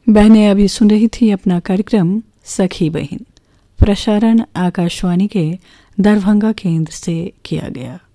बहनें अभी सुन रही थी अपना कार्यक्रम सखी बहिन। प्रसारण आकाशवाणी के दरभंगा केंद्र से किया गया।